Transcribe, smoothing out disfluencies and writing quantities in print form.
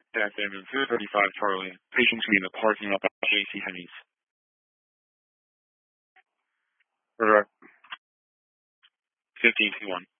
FM 235 Charlie. Patients be in the parking lot at J.C. Penney's. Correct. 1521.